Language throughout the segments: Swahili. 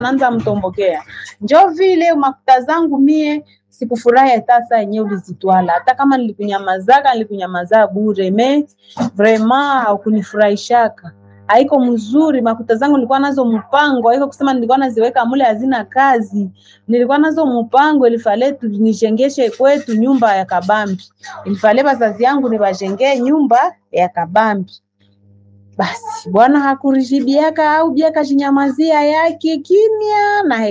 anaanza mtombokea. Njoo vile makuta zangu mie sikufurahi hata saa yenyewe ulizitwala. Hata kama nilikunyamaza bure. Vraiment haukunifurahishaka. Haiko mzuri, makuta zangu nilikuwa nazo mpango, haiko kusema nilikuwa naziweka mule hazina kazi. Nilikuwa nazo mpango ilifale nijengeshe kwetu nyumba ya kabambi. Ilifale bazazi yangu nibajengee nyumba ya kabambi. Basi bwana hakurijibiaka au biaka jinyamazia yake kimya na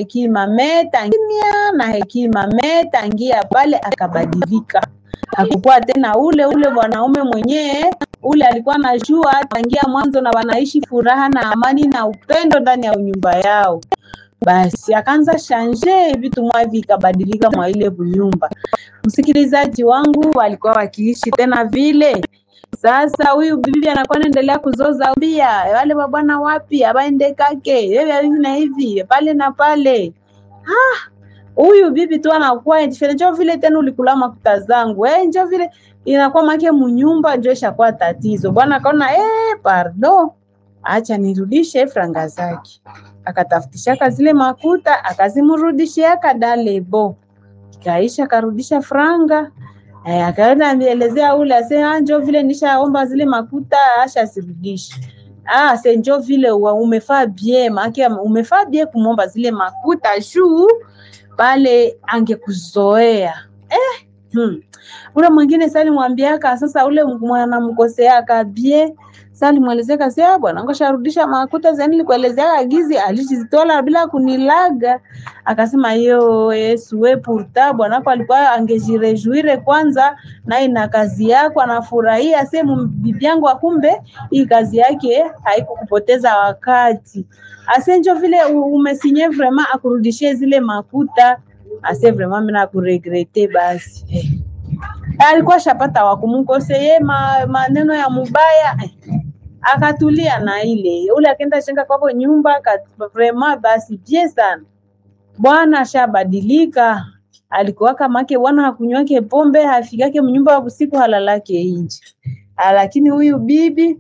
hekima metangia pale akabadilika. Hakukuwa tena ule mwanaume mwenyewe ule alikuwa anajua tangia mwanzo na wanaishi furaha na amani na upendo ndani ya nyumba yao. Basi akaanza shanje vitu mwa vikabadilika mwa ile nyumba. Msikilizaji wangu walikuwa wakiishi tena vile. Sasa huyu bibi anakuwa anaendelea kuzoza bia wale bwana wapi abaende kake hivi na hivi pale na pale. Huyu bibi tu anakuwa njoo vile tena ulikula makuta zangu. Njoo vile inakuwa make munyumba njoo ishakuwa tatizo. Bwana akaona pardon. Acha nirudishe franga zake. Akatafutisha zile makuta akazimrudishia kadalebo. Kaisha karudisha franga. Akaenda anielezea ule asema njoo vile nishaomba zile makuta asha sirudishe. Njoo vile umefaa bien, maana umefaa bien kumomba zile makuta juu pale angekuzoea. Ule mwingine sasa mwambiaka sasa ule mwana mkosea kabie sasa mwelezeka sasa bwana ngosharudisha makuta zani nilikuelezea agizi alijizitola bila kunilaga. Akasema Yesu we pourtant bwana hapo alikuwa angejirejuire kwanza na ina kazi yako anafurahia sema bibi yangu akumbe hii kazi yake haikukupoteza wakati. Asenjo vile umesinye vraiment akurudishie zile makuta. Ase vraiment mimi nakuregrete basi. Alikuwa shapata wakumukoseye maneno ya mubaya. Akatulia na ile. Ule akaenda jenga kwao nyumba vraiment basi bien sana. Bwana shabadilika. Alikuwa kama yake bwana hakunywake pombe hafikake mnyumba usiku halalake nje. Lakini huyu bibi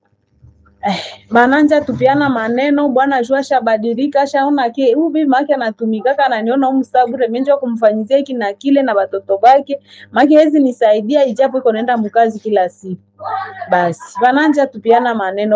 mananja tupiana maneno bwana jua shabadilika shaona ke huyu bibi make anatumika kana niona umsabure menjo kumfanyizia hiki na kile na watoto wake make hizi nisaidia ijapo iko naenda mkazi kila siku. Basi wananja tupiana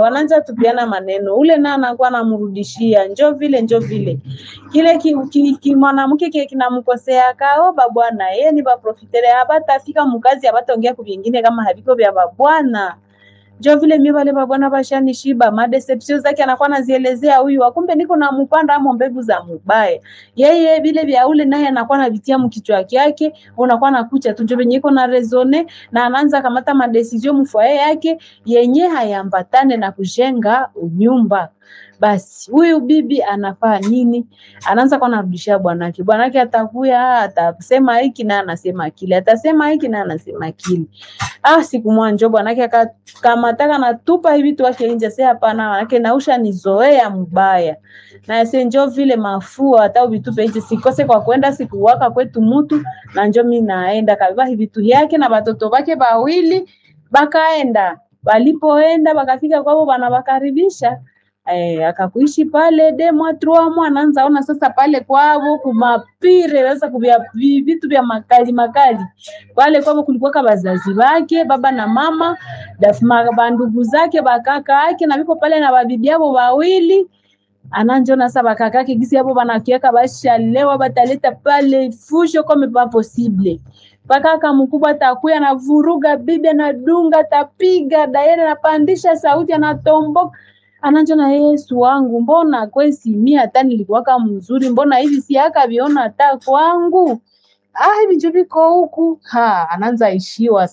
maneno ule na anakuwa anamrudishia njoo vile kile mwanamke kile kinamkosea kaoba bwana yeye ni ba profitere hapa fika mkazi hapa ongea kwa vingine kama haviko vya bwana. Njoo vile mimi wale bwana bashani shiba madeception zake anakuwa anazielezea huyu akumbe niko na mpanda ama mbegu za mubaya. Yeye vile vya ule naye anakuwa anavitia mkichwa yake unakuwa nakucha tu njoo venye iko na rezone na anaanza kamata madecision mfwaye yake yenye hayambatane na kujenga nyumba. Basi huyu bibi anafaa nini? Anaanza kwa narudishia bwanake. Bwanake atakuya atasema hiki na anasema kile. Atasema hiki na anasema kile. Siku mwanjo bwanake akamataka na tupa hivi vitu wake nje sasa hapana manake nausha nizoea mbaya. Na yeye njoo vile mafua hata vitupe nje sikose kwa kwenda siku waka kwetu mtu na njoo mimi naenda kabisa hivi vitu yake na watoto wake bawili bakaenda. Walipoenda bakafika kwao wanawakaribisha. Akakuishi pale demo 3 mwa anaanza ona sasa pale kwao kumapire weza kubia vitu vya makali pale kwao kulikuwa kama wazazi wake baba na mama dafuma bandugu zake bakaka yake na biko pale na babibi yao wawili ananjona sasa kaka yake gisi hapo banakieka basha leo bataleta pale fusho kama pas possible kaka mkubwa atakuya na vuruga bibi anadunga tapiga daire anapandisha sauti anatomboka ananjona Yesu wangu mbona kwesi mimi hata nilikuwa kama mzuri mbona hivi si akaviona hata kwangu hivi njoo huku anaanza ishiwa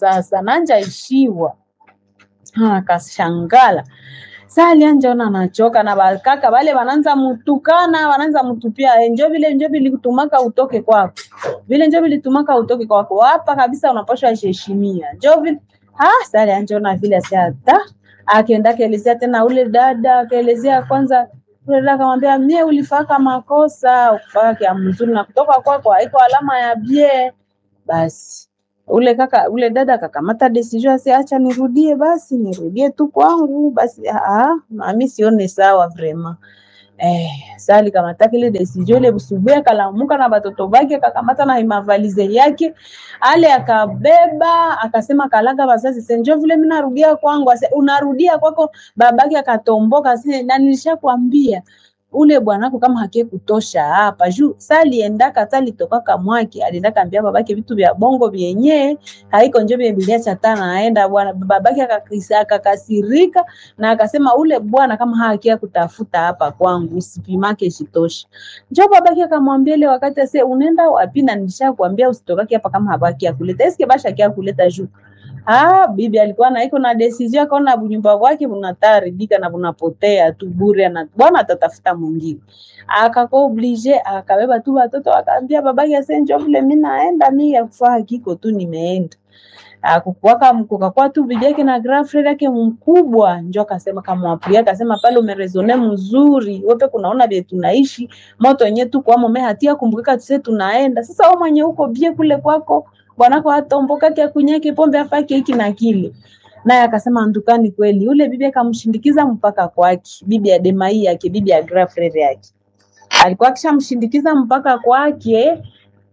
kasangala sasa alianjaona anachoka na bakaka wale wanaanza mtukana wanaanza mtupia njoo vile kutumaka utoke kwako vile njoo vile tumaka utoke kwako hapa kabisa unapaswa heshimia njoo vile sasa alianjaona vile sasa akaenda kaelezea tena ule dada akaelezea kwanza ule dada akamwambia mie ulifaka makosa ukifaka kia mzuri na kutoka kwako haiko alama ya bie. Basi ule dada akakamata decision ase acha nirudie tu kwangu basi mimi sione sawa vraiment Sali kamataka ile decision ile busubuhi akalamuka na batoto bake akakamata na mavalize yake ale akabeba akasema kalaga bazazi senjo vile mimi narudia kwangu unarudia kwako babake akatomboka sasa na nilishakwambia ule bwanako kama hakie kutosha hapa juu sali endaka sali toka mwake alienda kaambia babake vitu vya bongo vyenye haiko nje Biblia chatana aenda bwana babake akakasirika na akasema ule bwana kama hakia kutafuta hapa kwangu usipimake shitosha. Njoo babake akamwambia ile wakati ase unaenda wapi na nilishakwambia usitokake hapa kama habaki ya kuleta eske basha kia kuleta juu. Bibi alikuwa na iko na decision akaona bunyumba wake bunataribika na bunapotea tu bure na bwana atatafuta mwingine. Akako oblige akabeba tu watoto akaambia babake asenjo vile mimi naenda mimi ya kufaa kiko tu nimeenda. Kukuwaka mkoka tu bibi yake na girlfriend yake mkubwa njoo akasema kama apia akasema pale umerezone mzuri wewe kunaona vile tunaishi moto yenyewe tu kwa mume hatia kumbuka tuse tunaenda sasa wewe mwenye uko bie kule kwako bwanako atomboka kia kunyeke pombe afake hiki na kile naye akasema ndukani kweli yule bibi akamshindikiza mpaka kwake bibi ya Demai yake bibi ya girlfriend yake alikuwa akishamshindikiza mpaka kwake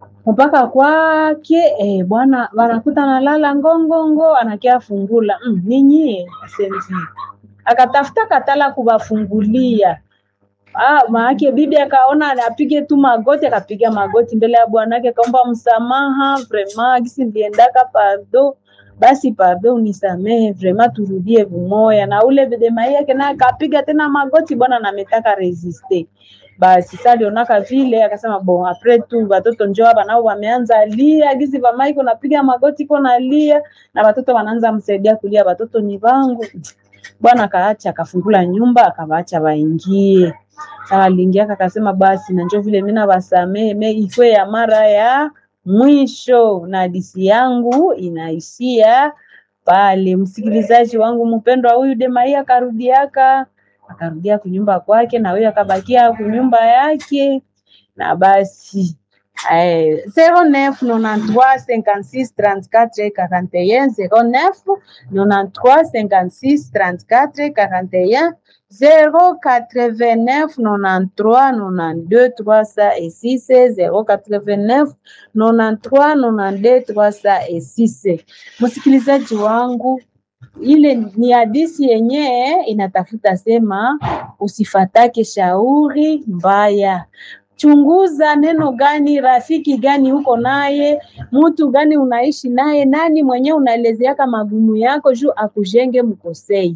bwana wanakuta nalala ngongongo anakia fungula ninyi asenzi akatafuta katala kubafungulia maana bibi akaona anapige tu magoti akapiga magoti mbele ya bwanake kaomba msamaha vraiment gisi ndiendaka pardon unisamehe vraiment turudie vumoya na ule Demai yake na akapiga tena magoti bwana na ametaka resiste basi sasa alionaka vile akasema bon après tout watoto njoo hapa nao wameanza lia gizi mama iko napiga magoti iko nalia na watoto wanaanza msaidia kulia watoto ni wangu bwana akaacha akafungula nyumba akawaacha waingie sawa aliingia akasema basi na njoo vile mimi na wasamehe ikwe ya mara ya mwisho na hadithi yangu inaishia pale. Msikilizaji wangu mpendwa huyu Demai akarudia kunyumba kwake na huyo akabakia kunyumba yake na basi 0993563441 0989939236 Msikilizaji wangu ile ni hadithi yenye inatafuta sema usifatake shauri mbaya. Chunguza neno gani, rafiki gani uko naye, mtu gani unaishi naye, nani mwenye unaelezeaka magumu yako juu akujenge mkosei.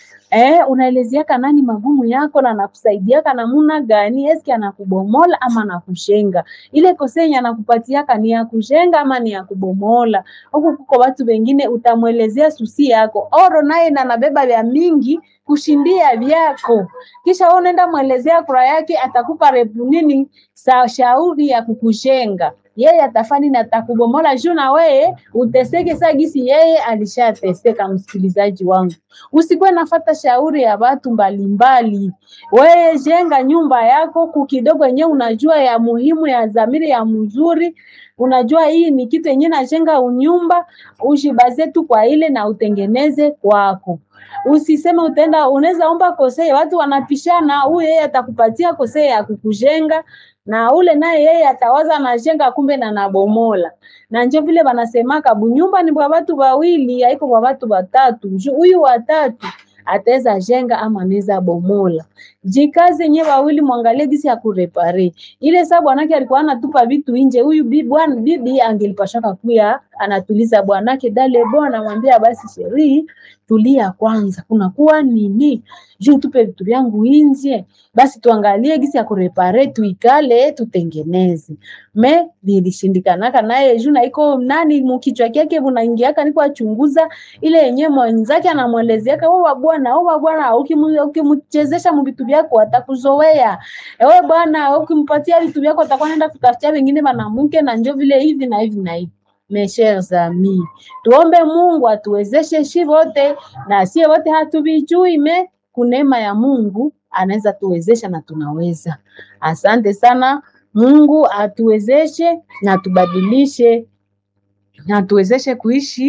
Unaelezeaka nani magumu yako na anakusaidiaka namuna gani, eski anakubomola ama anakushenga. Ile kosei anakupatiaka ni ya kujenga ama ni ya kubomola. Huko kuko watu wengine utamuelezea susi yako. Oro naye na nabeba vya mingi kushindia vyako. Kisha unaenda muelezea kura yake atakupa repunini shauri ya kukushenga. Yeye atafani na atakubomola juu na wewe uteseke sagisi yeye alishateseka. Msikilizaji wangu, usikuwe nafuata shauri ya watu mbalimbali. Wewe jenga nyumba yako kukidogo yenyewe unajua ya muhimu ya dhamiri ya mzuri. Unajua hii ni kitu yenyewe najenga unyumba, ushibaze tu kwa ile na utengeneze kwako. Usiseme utaenda unaweza omba kosei watu wanapishana, huyu yeye atakupatia kosei ya kukujenga na ule naye yeye atawaza anajenga kumbe na nabomola. Na nje vile wanasemaka bunyumba ni kwa watu wawili haiko kwa watu watatu. Huyu watatu ataweza jenga ama anaweza bomola. Jikaze nyewe wawili muangalie gisi ya kurepare. Ile sababu bwanake alikuwa anatupa vitu nje, huyu bibi angelipashaka kuya anatuliza bwanake dale bwana anamwambia basi sheri tulia kwanza kuna kuwa nini juu tupe vitu vyangu nje basi tuangalie gisi ya kurepare tuikale tutengeneze. Vilishindikanaka naye juu na iko nani mkichwa yake bunaingiaka niko achunguza ile yenyewe mwenzake anamuelezeaka wewe bwana ukimchezesha mvitu vyako atakuzoea. Wewe bwana ukimpatia vitu vyako atakuwa anaenda kutafutia wengine mwanamke na njoo vile hivi na hivi na hivi. Mes chers amis, tuombe Mungu atuwezeshe shi wote na sie wote hatubijui kunema ya Mungu anaweza tuwezesha na tunaweza. Asante sana. Mungu atuwezeshe na tubadilishe na tuwezeshe kuishi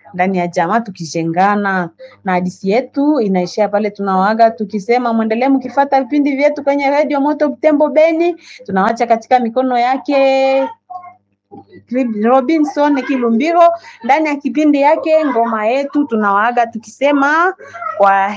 ndani ya jamaa tukijengana. Na hadithi yetu inaishia pale, tunawaaga tukisema muendelee mkifuata vipindi vyetu kwenye Radio Moto Butembo Beni. Tunawacha katika mikono yake Robinson Kilumbiro ndani ya kipindi yake ngoma yetu. Tunawaaga tukisema kwa